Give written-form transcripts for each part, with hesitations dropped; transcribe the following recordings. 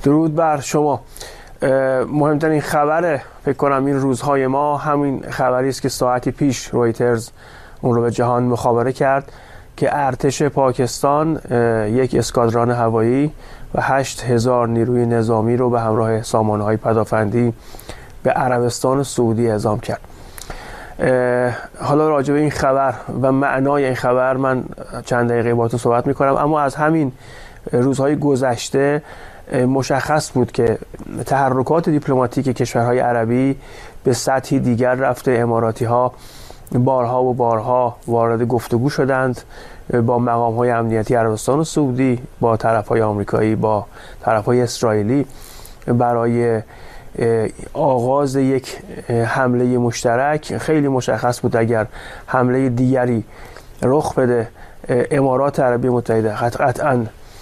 درود بر شما. مهمترین خبر فکر کنم این روزهای ما همین خبری است که ساعتی پیش رویترز اون رو به جهان مخابره کرد که ارتش پاکستان یک اسکادران هوایی و 8000 نیروی نظامی رو به همراه سامانه‌های پدافندی به عربستان سعودی اعزام کرد. حالا راجع به این خبر و معنای این خبر من چند دقیقه باهاتون صحبت می‌کنم، اما از همین روزهای گذشته مشخص بود که تحرکات دیپلماتیک کشورهای عربی به سطحی دیگر رفته. اماراتی‌ها بارها و بارها وارد گفتگو شدند با مقام‌های امنیتی عربستان و سعودی، با طرف‌های آمریکایی، با طرف‌های اسرائیلی برای آغاز یک حمله مشترک. خیلی مشخص بود اگر حمله دیگری رخ بده امارات عربی متحده قطعاً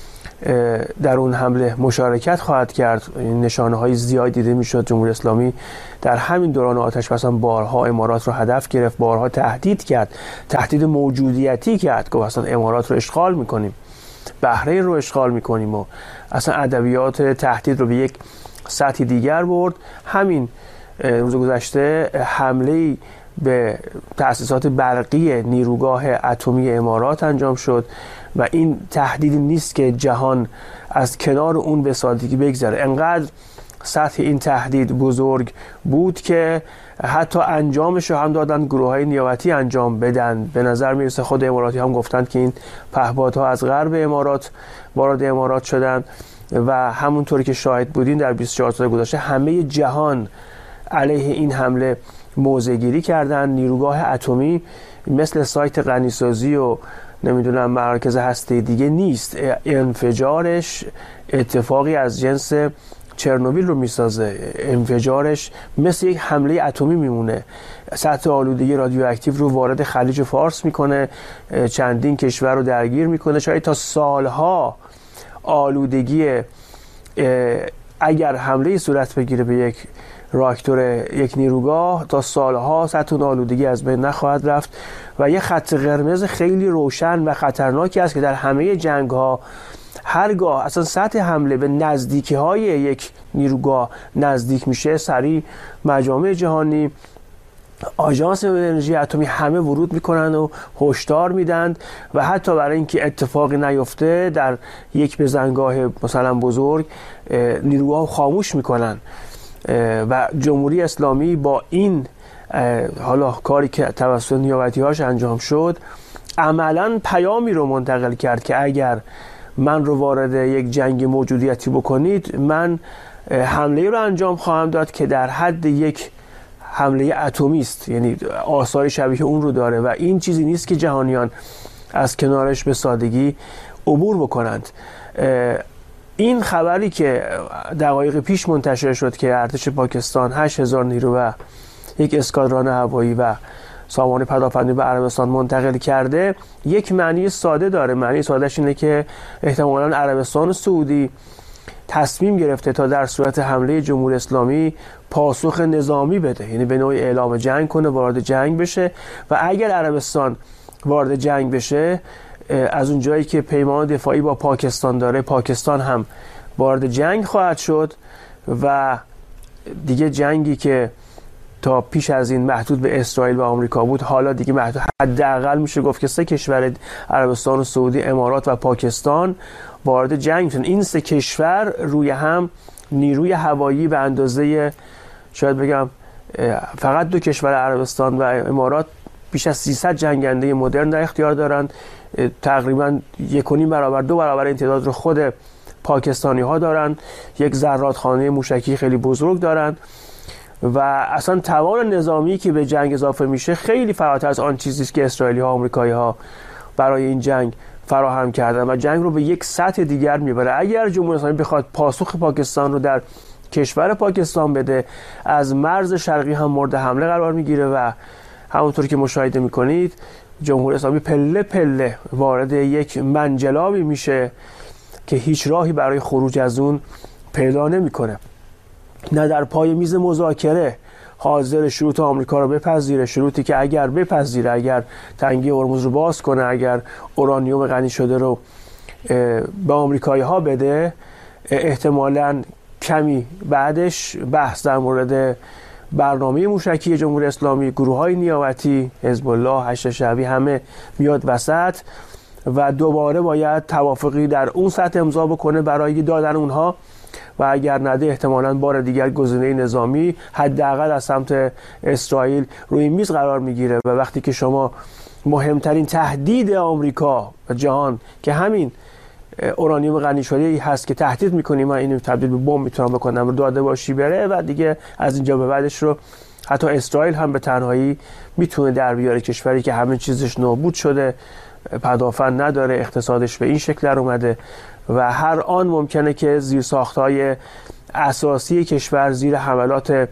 در اون حمله مشارکت خواهد کرد. نشانه‌های زیاد دیده میشد. جمهوری اسلامی در همین دوران آتش بس بارها امارات رو هدف گرفت، بارها تهدید کرد، تهدید موجودیتی کرد، گفت اصلا امارات رو اشغال میکنیم، بحرین رو اشغال میکنیم و اصلا ادبیات تهدید رو به یک سطح دیگر برد. همین روز گذشته حمله‌ای به تأسیسات برقی نیروگاه اتمی امارات انجام شد و این تهدیدی نیست که جهان از کنار اون به سادگی بگذره. انقدر سطح این تهدید بزرگ بود که حتی انجامش رو هم دادن گروه‌های نیابتی انجام بدن. به نظر میرسه خود اماراتی هم گفتند که این پهپادها از غرب امارات وارد امارات شدن و همونطوری که شاهد بودین در 24 سال گذشته همه جهان علیه این حمله موضع‌گیری کردن. نیروگاه اتمی مثل سایت غنیسازی و نمیدونم مراکز هسته دیگه نیست. انفجارش اتفاقی از جنس چرنوبیل رو میسازه. انفجارش مثل یک حمله اتمی میمونه. سطح آلودگی رادیواکتیو رو وارد خلیج فارس میکنه، چندین کشور رو درگیر میکنه. شاید تا سالها آلودگی اگر حمله صورت بگیره به یک راکتور یک نیروگاه، تا سالها سطح آلودگی از بین نخواهد رفت و یه خط قرمز خیلی روشن و خطرناکی است که در همه جنگ‌ها هرگاه اصلا سطح حمله به نزدیکی‌های یک نیروگاه نزدیک میشه، سریع مجامع جهانی، آژانس انرژی اتمی همه ورود میکنن و هشدار میدن و حتی برای اینکه اتفاقی نیفته در یک بزنگاه مثلا بزرگ نیروگاه خاموش میکنن. و جمهوری اسلامی با این حالا کاری که توسط نیابتی‌هاش انجام شد عملاً پیامی رو منتقل کرد که اگر من رو وارد یک جنگ موجودیتی بکنید، من حمله رو انجام خواهم داد که در حد یک حمله اتمی است، یعنی آثار شبیه اون رو داره و این چیزی نیست که جهانیان از کنارش به سادگی عبور بکنند. این خبری که دقایق پیش منتشر شد که ارتش پاکستان 8000 نیرو و یک اسکادران هوایی و سامان پدافندی به عربستان منتقل کرده یک معنی ساده داره. معنی سادهش اینه که احتمالاً عربستان سعودی تصمیم گرفته تا در صورت حمله جمهوری اسلامی پاسخ نظامی بده، یعنی به نوعی اعلام جنگ کنه، وارد جنگ بشه و اگر عربستان وارد جنگ بشه، از اون جایی که پیمان دفاعی با پاکستان داره، پاکستان هم وارد جنگ خواهد شد و دیگه جنگی که تا پیش از این محدود به اسرائیل و آمریکا بود، حالا دیگه محدود، حداقل میشه گفت که 3 کشور عربستان و سعودی، امارات و پاکستان وارد جنگ میشن. این 3 کشور روی هم نیروی هوایی به اندازه شاید بگم فقط 2 کشور عربستان و امارات بیش از 300 جنگنده مدرن در اختیار دارند. تقریبا 1.5 برابر 2 برابر این تعداد رو خود پاکستانی ها دارند. یک زرادخانه موشکی خیلی بزرگ دارند و اصلا توان نظامی که به جنگ اضافه میشه خیلی فراتر از آن چیزی است که اسرائیلی ها، آمریکایی ها برای این جنگ فراهم کردن و جنگ رو به یک سطح دیگر میبره. اگر جمهوری اسلامی بخواد پاسخ پاکستان رو در کشور پاکستان بده، از مرز شرقی هم مورد حمله قرار میگیره و همونطور که مشاهده میکنید جمهوری اسلامی پله پله وارد یک منجلابی میشه که هیچ راهی برای خروج از اون پیدا نمیکنه. نه در پای میز مذاکره حاضر شروط آمریکا رو بپذیره، شروطی که اگر بپذیره، اگر تنگی هرمز رو باز کنه، اگر اورانیوم غنی شده رو به آمریکایی ها بده، احتمالاً کمی بعدش بحث در مورد برنامه موشکی جمهوری اسلامی، گروه‌های نیابتی، حزب الله، هشت شعبی همه میاد وسط و دوباره باید توافقی در اون سطح امضا بکنه برای دادن اونها و اگر نده احتمالاً بار دیگر گزینه نظامی حداقل از سمت اسرائیل روی میز قرار میگیره و وقتی که شما مهمترین تهدید آمریکا و جهان که همین اورانیوم غنی شده ای هست که تهدید میکنی من اینو تبدیل به بمب میتونم بکنم رو داده باشی بره و دیگه از اینجا به بعدش رو حتی اسرائیل هم به تنهایی میتونه در بیاره، کشوری که همه چیزش نابود شده، پدافند نداره، اقتصادش به این شکل در اومده و هر آن ممکنه که زیرساخت‌های اساسی کشور زیر حملات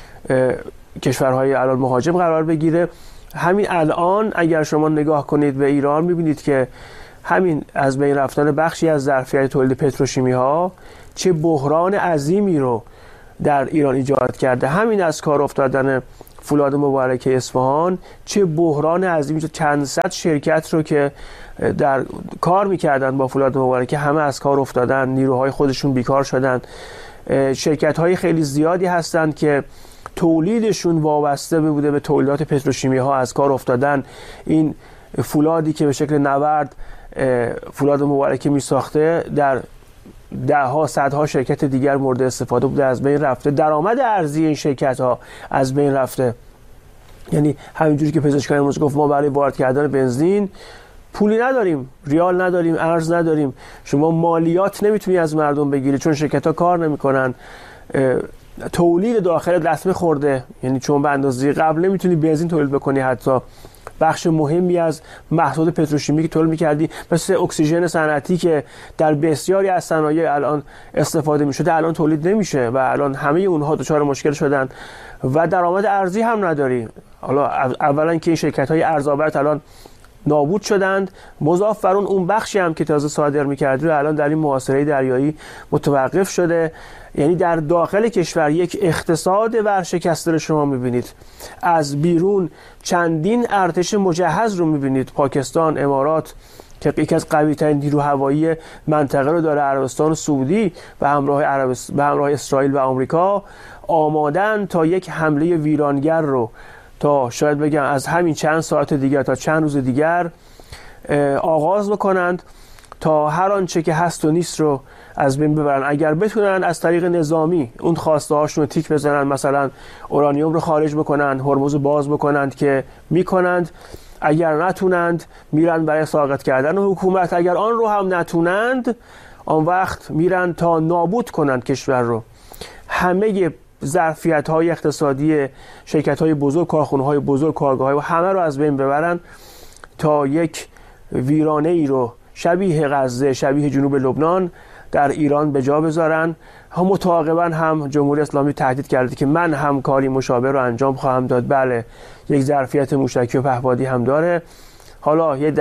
کشورهای الان مهاجم قرار بگیره. همین الان اگر شما نگاه کنید به ایران میبینید که همین از بین رفتن بخشی از ظرفیت تولید پتروشیمی ها چه بحران عظیمی رو در ایران ایجاد کرده. همین از کار افتادن فولاد مبارکه اصفهان چه بحران عظیمی، چند صد شرکت رو که در کار میکردن با فولاد مبارکه همه از کار افتادن، نیروهای خودشون بیکار شدن. شرکت های خیلی زیادی هستند که تولیدشون وابسته بوده به تولیدات پتروشیمی ها از کار افتادن. این فولادی که به شکل نورد فولاد مبارکه می ساخته در دهها صدها شرکت دیگر مورد استفاده بوده، از بین رفته. درآمد ارزی این شرکت ها از بین رفته. یعنی همینجوری که پزشکان امروز گفت ما برای وارد کردن بنزین پولی نداریم، ریال نداریم، ارز نداریم، شما مالیات نمیتونی از مردم بگیری چون شرکت ها کار نمیکنن، تولید داخل لطمه خورده، یعنی چون به اندازه قبل نمیتونی بنزین تولید بکنی، حتی بخش مهمی از محصولات پتروشیمی که تولید می‌کردی مثل اکسیژن صنعتی که در بسیاری از صنایع الان استفاده می‌شده الان تولید نمیشه و الان همه اونها دچار مشکل شدن و درآمد ارزی هم نداری. حالا اولا که این شرکت‌های ارزآورد الان نابود شدند، مضاف بر اون بخشی هم که تازه صادر می‌کردی و الان در این محاصره دریایی متوقف شده. یعنی در داخل کشور یک اقتصاد ورشکسته رو شما می‌بینید، از بیرون چندین ارتش مجهز رو می‌بینید، پاکستان، امارات که یکی از قوی‌ترین نیرو هوایی منطقه رو داره، عربستان سعودی و همراه اسرائیل و آمریکا آمادن تا یک حمله ویرانگر رو تا شاید بگم از همین چند ساعت دیگر تا چند روز دیگر آغاز بکنند تا هر آنچه که هست و نیست رو از بین ببرن. اگر بتونن از طریق نظامی اون خواسته هاشون رو تیک بزنن، مثلا اورانیوم رو خارج بکنن، هرمز باز بکنند که میکنند، اگر نتونند میرن برای ساقط کردن حکومت، اگر آن رو هم نتونند آن وقت میرن تا نابود کنند کشور رو. همه ظرفیت‌های اقتصادی شرکت‌های بزرگ، کارخانه‌های بزرگ، کارگاه‌های و همه رو از بین ببرن تا یک ویرانه‌ای رو شبیه غزه، شبیه جنوب لبنان در ایران به جا بذارن. متعاقباً هم جمهوری اسلامی تهدید کرده که من هم کاری مشابه رو انجام خواهم داد. بله، یک ظرفیت موشکی و پهپادی هم داره، حالا یه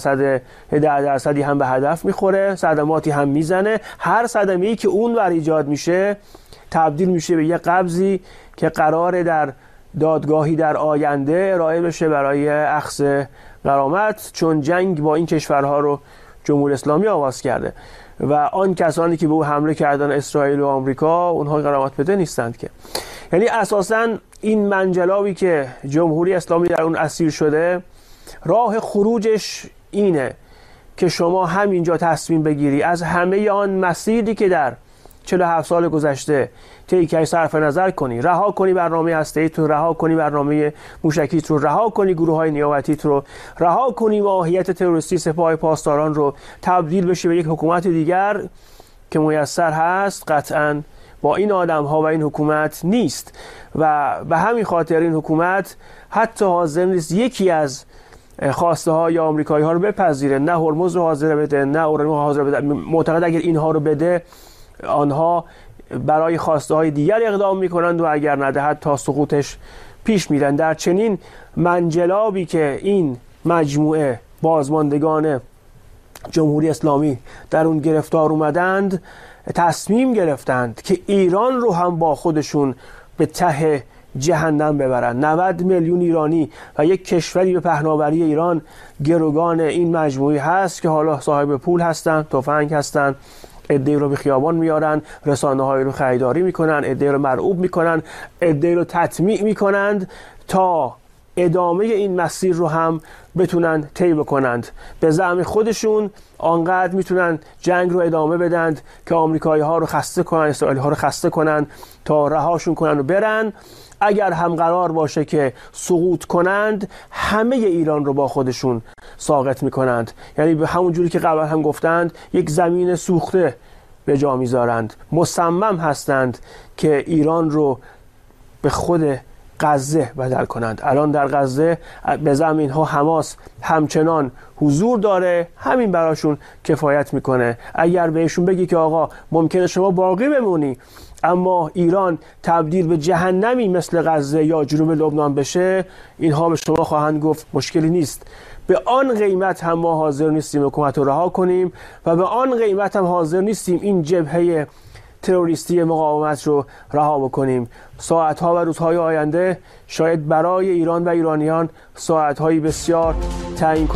درصدی هم به هدف میخوره، صدماتی هم میزنه. هر صدمه‌ای که اون ور ایجاد میشه تبدیل میشه به یه قبضی که قراره در دادگاهی در آینده ارائه بشه برای اخذ غرامت، چون جنگ با این کشورها رو جمهوری اسلامی آغاز کرده و آن کسانی که به او حمله کردن، اسرائیل و آمریکا، اونها غرامت بده نیستند که. یعنی اساساً این منجلابی که جمهوری اسلامی در اون اسیر شده، راه خروجش اینه که شما همینجا تصمیم بگیری از همه آن مسیری که در 47 سال گذشته طی کردی صرف نظر کنی، رها کنی برنامه هسته‌ایت رو، رها کنی برنامه موشکیت رو، رها کنی گروه‌های نیابتیت رو، رها کنی ماهیت تروریستی سپاه پاسداران رو، تبدیل بشی به یک حکومت دیگر که میسر هست قطعاً با این آدم‌ها و این حکومت نیست و به همین خاطر این حکومت حتی حاضر نیست یکی از خواسته های آمریکایی‌ها رو بپذیره، نه هرمز رو حاضر بده، نه اورانیوم حاضر بده. معتقد اگر اینها رو بده آنها برای خواسته های دیگر اقدام میکنند و اگر ندهد تا سقوطش پیش میرن. در چنین منجلابی که این مجموعه بازماندگان جمهوری اسلامی در اون گرفتار اومدند، تصمیم گرفتند که ایران رو هم با خودشون به ته جهنم ببرن. 90 میلیون ایرانی و یک کشوری به پهناوری ایران گروگان این مجموعه هست که حالا صاحب پول هستن، تفنگ هستن، عده‌ای رو به خیابان میارن، رسانه‌های رو خریداری میکنن، عده‌ای رو مرعوب میکنن، عده‌ای رو تطمیع میکنند تا ادامه این مسیر رو هم بتونن طی بکنند. به زعم خودشون آنقدر میتونن جنگ رو ادامه بدند که آمریکایی ها رو خسته کنن، اسرائیلی ها رو خسته کنن تا رهاشون کنن و برن. اگر هم قرار باشه که سقوط کنند، همه ایران رو با خودشون ساقط میکنند. یعنی به همون جوری که قبلا هم گفتند، یک زمین سوخته به جا میذارند. مصمم هستند که ایران رو به خود غزه بدل کنند. الان در غزه به زمین ها حماس همچنان حضور داره، همین براشون کفایت میکنه. اگر بهشون بگی که آقا ممکنه شما باقی بمونی اما ایران تبدیل به جهنمی مثل غزه یا جنوب لبنان بشه، اینها به شما خواهند گفت مشکلی نیست. به آن قیمت هم ما حاضر نیستیم حکومت رو رها کنیم و به آن قیمت هم حاضر نیستیم این جبهه تروریستی مقاومت رو رها بکنیم. ساعتها و روزهای آینده شاید برای ایران و ایرانیان ساعتهایی بسیار تعیین